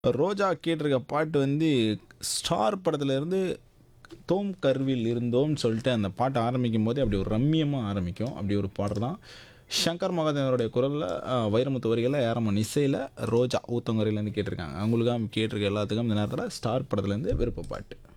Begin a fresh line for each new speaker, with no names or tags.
ரோஜா கேட்டிருக்க பாட்டு வந்து ஸ்டார் படத்துலேருந்து தோம் கருவில் இருந்தோம்னு சொல்லிட்டு அந்த பாட்டு ஆரம்பிக்கும் போதே அப்படி ஒரு ரம்மியமாக ஆரம்பிக்கும். அப்படி ஒரு பாடல் தான். சங்கர் மகாதேவனுடைய குரலில் வைரமுத்து வரிகளில் ஏரமன் இசையில் ரோஜா ஊத்தங்கரையிலேருந்து கேட்டிருக்காங்க. அவங்களுக்காக கேட்டிருக்க எல்லாத்துக்கும் இந்த நேரத்தில் ஸ்டார் படத்துலேருந்து விருப்ப பாட்டு.